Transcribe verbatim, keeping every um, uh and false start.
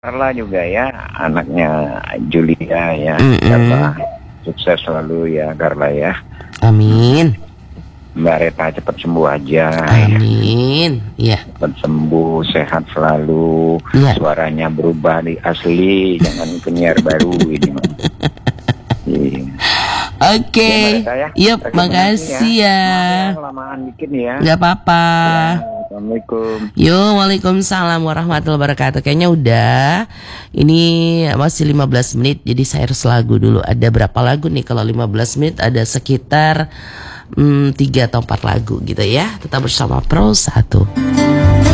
Carla juga ya, anaknya Julia ya. Mm-mm. Carla sukses selalu ya Carla ya. Amin. Mbak Reta cepat sembuh aja. Amin. Iya. Cepat sembuh, sehat selalu. Iya. Suaranya berubah di asli, jangan penyiar baru ini. Iya. Oke. Ya, Yuk, makasih ya. Maaf ya, kelamaan dikit nih ya. Gak apa-apa. Ya, Assalamualaikum. Yo, waalaikumsalam warahmatullahi wabarakatuh. Kayaknya udah. Ini masih lima belas menit, jadi saya harus lagu dulu. Ada berapa lagu nih? Kalau lima belas menit ada sekitar hmm, tiga atau empat lagu gitu ya. Tetap bersama Pro satu.